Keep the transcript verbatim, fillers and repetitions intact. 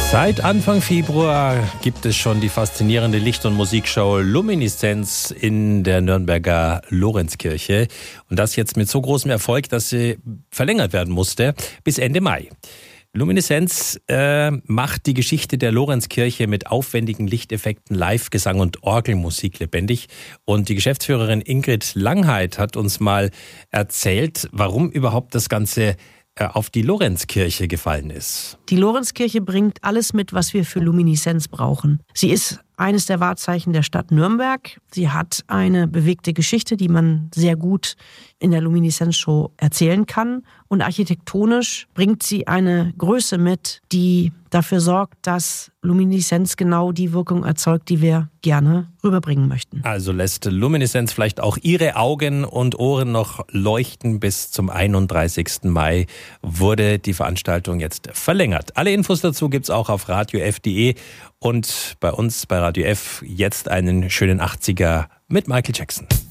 Seit Anfang Februar gibt es schon die faszinierende Licht- und Musikshow Lumineszenz in der Nürnberger Lorenzkirche. Und das jetzt mit so großem Erfolg, dass sie verlängert werden musste bis Ende Mai. Lumineszenz äh, macht die Geschichte der Lorenzkirche mit aufwendigen Lichteffekten, Live-Gesang und Orgelmusik lebendig. Und die Geschäftsführerin Ingrid Langheit hat uns mal erzählt, warum überhaupt das Ganze auf die Lorenzkirche gefallen ist. Die Lorenzkirche bringt alles mit, was wir für Lumineszenz brauchen. Sie ist eines der Wahrzeichen der Stadt Nürnberg. Sie hat eine bewegte Geschichte, die man sehr gut in der Lumineszenz-Show erzählen kann. Und architektonisch bringt sie eine Größe mit, die dafür sorgt, dass Lumineszenz genau die Wirkung erzeugt, die wir gerne rüberbringen möchten. Also lässt Lumineszenz vielleicht auch Ihre Augen und Ohren noch leuchten. Bis zum einunddreißigsten Mai wurde die Veranstaltung jetzt verlängert. Alle Infos dazu gibt's auch auf radio f punkt de und bei uns bei Radio F jetzt einen schönen achtziger mit Michael Jackson.